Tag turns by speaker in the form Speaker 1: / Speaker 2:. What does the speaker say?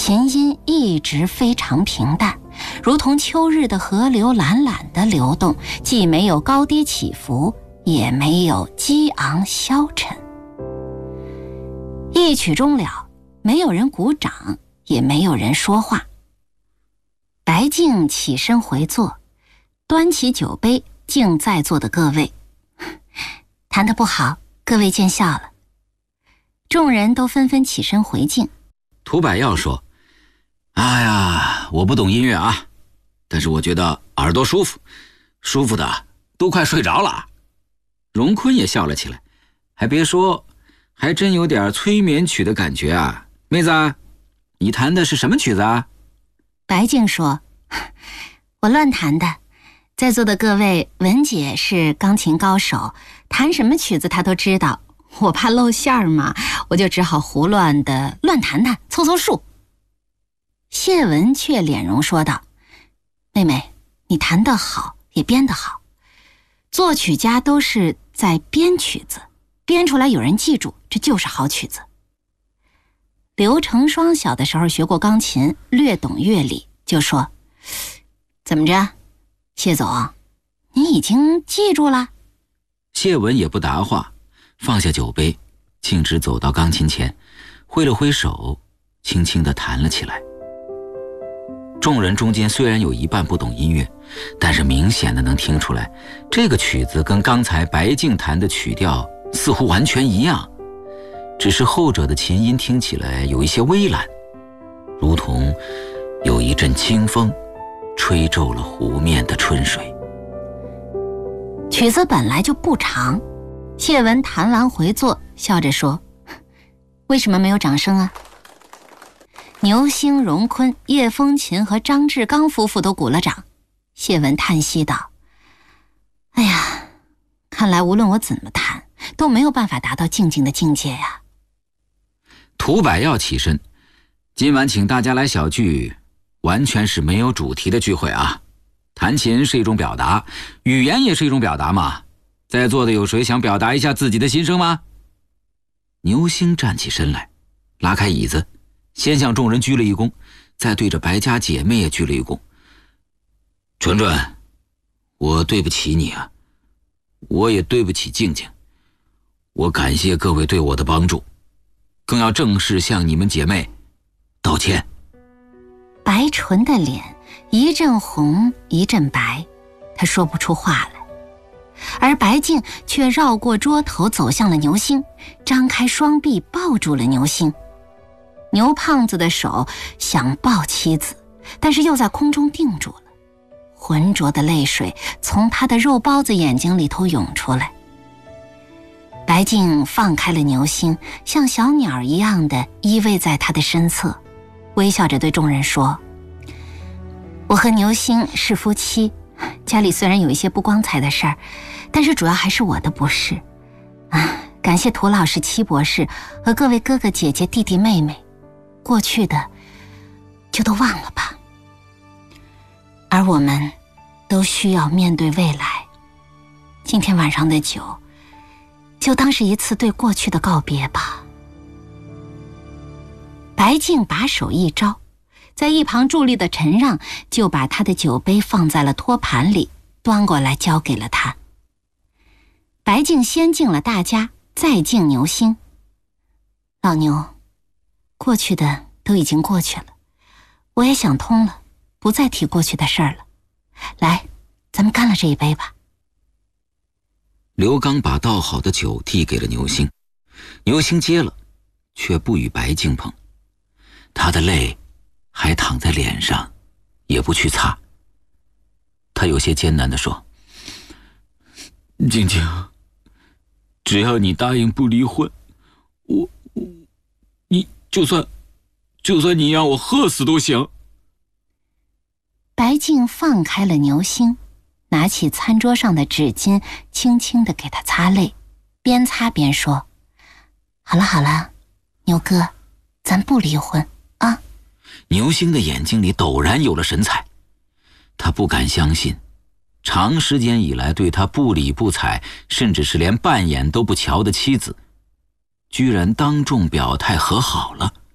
Speaker 1: 琴音一直非常平淡，如同秋日的河流懒懒地流动，既没有高低起伏，也没有激昂消沉。一曲终了，没有人鼓掌，也没有人说话。白净起身回座，端起酒杯敬在座的各位。弹得不好，各位见笑了。众人都纷纷起身回敬。
Speaker 2: 涂百耀说：哎呀，我不懂音乐啊，但是我觉得耳朵舒服，舒服的都快睡着了。荣坤也笑了起来，还别说，还真有点催眠曲的感觉啊。妹子，你弹的是什么曲子啊？
Speaker 1: 白净说：我乱弹的，在座的各位，文姐是钢琴高手，弹什么曲子她都知道，我怕露馅儿嘛，我就只好胡乱的乱弹弹，凑凑数。谢文却脸容说道：妹妹，你弹得好，也编得好，作曲家都是在编曲子，编出来有人记住，这就是好曲子。刘成双小的时候学过钢琴，略懂乐理，就说：怎么着，谢总，你已经记住了？
Speaker 2: 谢文也不答话，放下酒杯，径直走到钢琴前，挥了挥手，轻轻地弹了起来。众人中间虽然有一半不懂音乐，但是明显的能听出来，这个曲子跟刚才白净弹的曲调似乎完全一样，只是后者的琴音听起来有一些微懒，如同有一阵清风吹皱了湖面的春水。
Speaker 1: 曲子本来就不长，谢文弹完回座，笑着说：为什么没有掌声啊？牛星、荣坤、叶风琴和张志刚夫妇都鼓了掌。谢文叹息道：哎呀，看来无论我怎么弹，都没有办法达到静静的境界呀。
Speaker 2: 涂百耀起身：今晚请大家来小聚，完全是没有主题的聚会啊。弹琴是一种表达，语言也是一种表达嘛。在座的有谁想表达一下自己的心声吗？牛星站起身来，拉开椅子，先向众人鞠了一躬，再对着白家姐妹也鞠了一躬。纯纯，我对不起你啊，我也对不起静静，我感谢各位对我的帮助，更要正式向你们姐妹道歉。
Speaker 1: 白纯的脸一阵红一阵白，她说不出话来，而白净却绕过桌头走向了牛星，张开双臂抱住了牛星。牛胖子的手想抱妻子，但是又在空中定住了，浑浊的泪水从他的肉包子眼睛里头涌出来。白净放开了牛星，像小鸟一样的依偎在他的身侧，微笑着对众人说：我和牛星是夫妻，家里虽然有一些不光彩的事儿，但是主要还是我的不是感谢涂老师、戚博士和各位哥哥姐姐、弟弟妹妹，过去的就都忘了吧，而我们都需要面对未来。今天晚上的酒就当是一次对过去的告别吧。白净把手一招，在一旁伫立的陈让就把他的酒杯放在了托盘里，端过来交给了他。白净先敬了大家，再敬牛星。老牛，过去的都已经过去了，我也想通了，不再提过去的事儿了。来，咱们干了这一杯吧。
Speaker 2: 刘刚把倒好的酒递给了牛星，牛星接了，却不与白净碰，他的泪还淌在脸上，也不去擦。他有些艰难地说：静静，只要你答应不离婚，你就算你让我喝死都行。
Speaker 1: 白净放开了牛星，拿起餐桌上的纸巾，轻轻地给他擦泪，边擦边说：好了好了，牛哥，咱不离婚啊。
Speaker 2: 牛星的眼睛里陡然有了神采，他不敢相信，长时间以来对他不理不睬，甚至是连半眼都不瞧的妻子，居然当众表态和好了。